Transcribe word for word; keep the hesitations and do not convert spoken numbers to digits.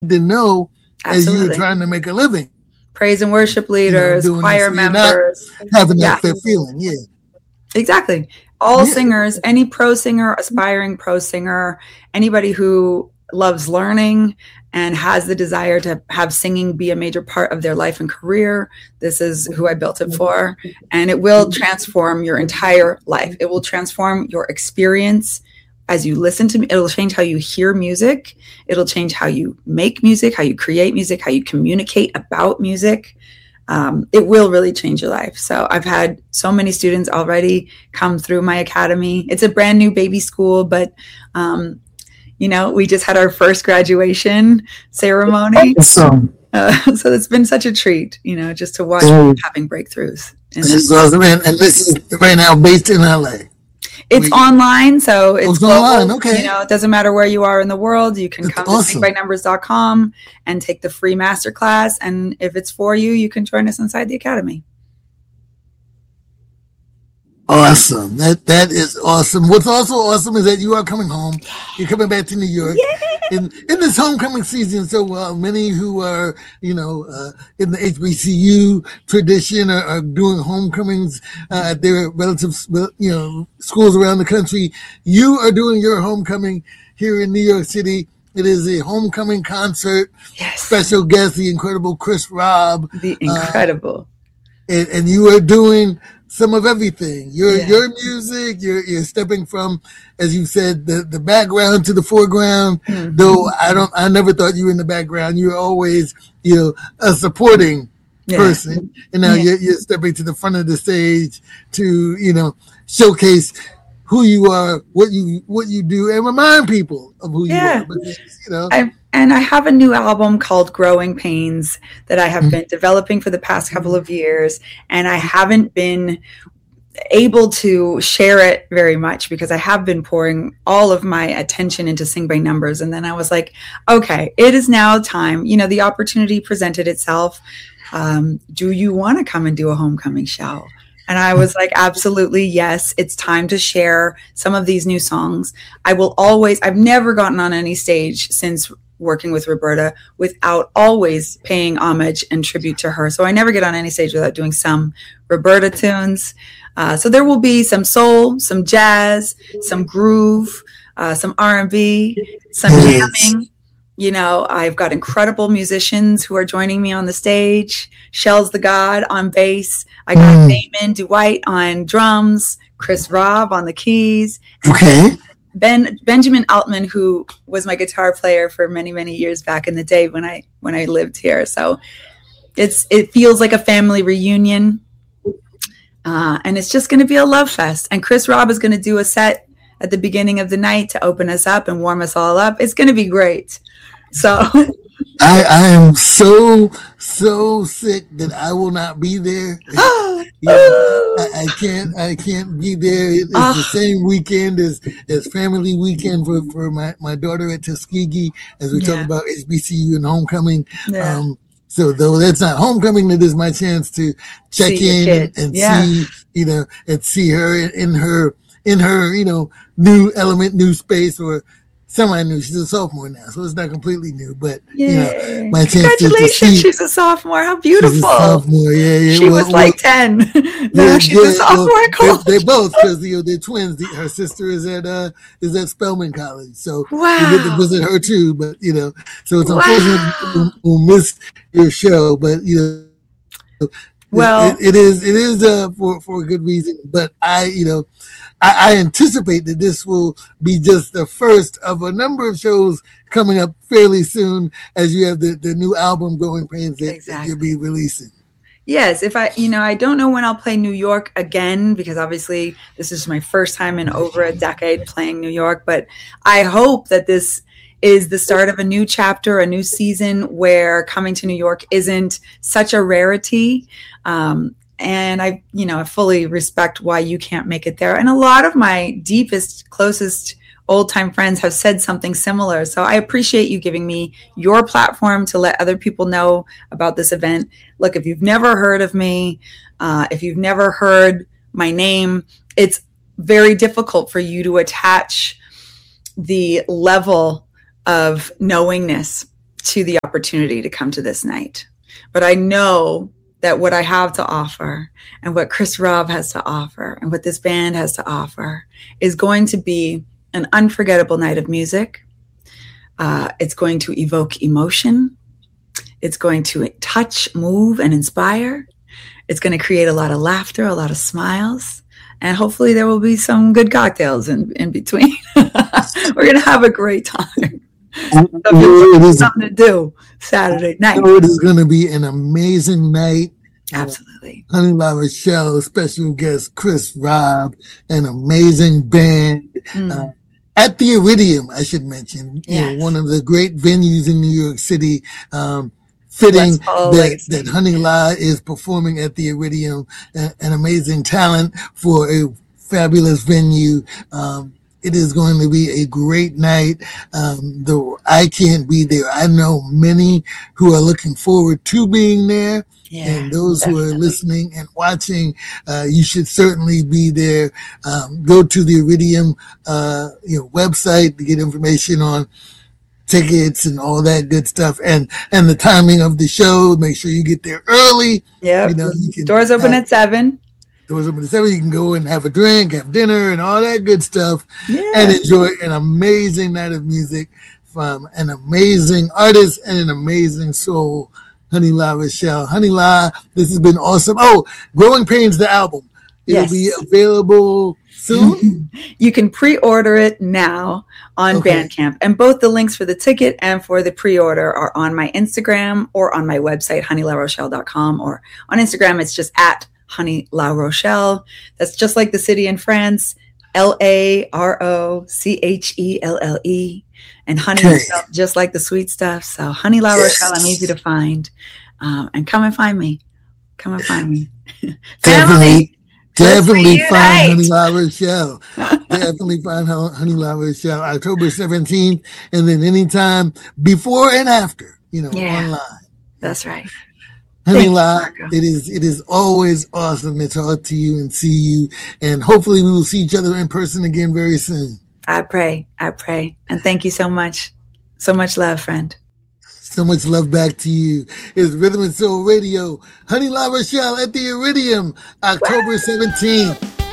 to know as Absolutely. you're trying to make a living. Praise and worship leaders, you know, choir so members. Having that, yeah. that feeling, yeah. Exactly. All yeah. singers, any pro singer, aspiring pro singer, anybody who loves learning and has the desire to have singing be a major part of their life and career, this is who I built it for. And it will transform your entire life. It will transform your experience as you listen to me. It'll change how you hear music. It'll change how you make music, how you create music, how you communicate about music. Um, it will really change your life. So I've had so many students already come through my academy. It's a brand new baby school, but um, you know, we just had our first graduation ceremony. Awesome. Uh, so it's been such a treat, you know, just to watch mm. having breakthroughs. This is awesome. And this is right now based in L A. It's we, online, so it's, it's global. Online. Okay. You know, it doesn't matter where you are in the world. You can That's come awesome. to sing by numbers dot com and take the free masterclass. And if it's for you, you can join us inside the academy. Awesome. That that is awesome. What's also awesome is that you are coming home. You're coming back to New York. Yeah. In in this homecoming season, so uh, many who are, you know, uh, in the H B C U tradition are, are doing homecomings uh, at their relative, you know, schools around the country. You are doing your homecoming here in New York City. It is a homecoming concert. Yes. Special guest, the incredible Chris Robb. The incredible. Uh, and, and you are doing some of everything. Your yeah. your music, you're you're stepping from, as you said, the, the background to the foreground. Mm-hmm. Though I don't, I never thought you were in the background. You were always, you know, a supporting yeah. person, and now yeah. you're you're stepping to the front of the stage to, you know, showcase who you are, what you what you do, and remind people of who yeah. you are. But, you know. I, And I have a new album called Growing Pains that I have mm-hmm. been developing for the past couple of years. And I haven't been able to share it very much because I have been pouring all of my attention into Sing by Numbers. And then I was like, okay, it is now time. You know, the opportunity presented itself. Um, do you want to come and do a homecoming show? And I was like, absolutely, yes, it's time to share some of these new songs. I will always, I've never gotten on any stage since working with Roberta without always paying homage and tribute to her. So I never get on any stage without doing some Roberta tunes. Uh, so there will be some soul, some jazz, some groove, uh, some R and B, some jamming. You know, I've got incredible musicians who are joining me on the stage. Shell's the God on bass. I got mm. Damon Dwight on drums, Chris Robb on the keys. Okay. Ben Benjamin Altman, who was my guitar player for many, many years back in the day when I when I lived here. So it's it feels like a family reunion. Uh, and it's just going to be a love fest. And Chris Robb is going to do a set at the beginning of the night to open us up and warm us all up. It's going to be great. So I, I am so, so sick that I will not be there. Yeah, I, I can't, I can't be there. It's oh. the same weekend as, as family weekend for, for my, my daughter at Tuskegee, as we yeah. talk about H B C U and homecoming. Yeah. Um, so though that's not homecoming, that is my chance to check see in and, and yeah. see, you know, and see her in, in her, in her, you know, new element, new space, or semi-new. She's a sophomore now, so it's not completely new, but Yay. you know, my chance Congratulations, to, to see, she's a sophomore. How beautiful! She's a sophomore, yeah, yeah. She well, was like well, ten. Now yeah, she's yeah, a sophomore. Well, they, they both, because you know they're twins. The, her sister is at uh is at Spelman College, so wow. we get to visit her too. But you know, so it's wow. unfortunate we'll, we'll miss your show, but you know, well, it, it is it is uh for for a good reason. But I, you know. I anticipate that this will be just the first of a number of shows coming up fairly soon, as you have the, the new album Growing Pains that, exactly. that you'll be releasing. Yes, if I, you know, I don't know when I'll play New York again, because obviously this is my first time in over a decade playing New York, but I hope that this is the start of a new chapter, a new season where coming to New York isn't such a rarity. Um, And I, you know, I fully respect why you can't make it there. And a lot of my deepest, closest old time friends have said something similar. So I appreciate you giving me your platform to let other people know about this event. Look, if you've never heard of me, uh, if you've never heard my name, it's very difficult for you to attach the level of knowingness to the opportunity to come to this night. But I know that what I have to offer and what Chris Robb has to offer and what this band has to offer is going to be an unforgettable night of music. Uh, it's going to evoke emotion. It's going to touch, move, and inspire. It's going to create a lot of laughter, a lot of smiles, and hopefully there will be some good cocktails in, in between. We're going to have a great time. Something, something to do Saturday night. It is going to be an amazing night. Absolutely. Uh, Honey La Rochelle, special guest Chris Robb, an amazing band. Mm. Uh, at the Iridium, I should mention, yes. you know, one of the great venues in New York City. Um, fitting that, that Honey La is performing at the Iridium, an, an amazing talent for a fabulous venue. Um, It is going to be a great night. Um, though I can't be there, I know many who are looking forward to being there. Yeah, and those definitely. who are listening and watching, uh, you should certainly be there. Um, go to the Iridium uh, you know, website to get information on tickets and all that good stuff, and and the timing of the show. Make sure you get there early. Yeah, you know, you can doors open have, at seven. Doors open at seven. You can go and have a drink, have dinner, and all that good stuff, yeah. and enjoy an amazing night of music from an amazing artist and an amazing soul, Honey La Rochelle. Honey La, this has been awesome. Oh, Growing Pains, the album. It'll yes. be available soon. You can pre-order it now on okay. Bandcamp, and both the links for the ticket and for the pre-order are on my Instagram or on my website, honey la rochelle dot com, or on Instagram it's just at Honey La Rochelle. That's just like the city in France, L A R O C H E L L E, and honey okay. just like the sweet stuff. So Honey La yes. Rochelle, I'm easy to find, um, and come and find me. Come and find me. Family. Definitely find Honey La Rochelle. Definitely find Honey La Rochelle. October seventeenth, and then anytime before and after, you know, yeah, online. That's right. Honey La, it is it is always awesome to talk to you and see you, and hopefully we will see each other in person again very soon. I pray, I pray, and thank you so much, so much love, friend. So much love back to you. It's Rhythm and Soul Radio. Honey La Rochelle at the Iridium, October seventeenth.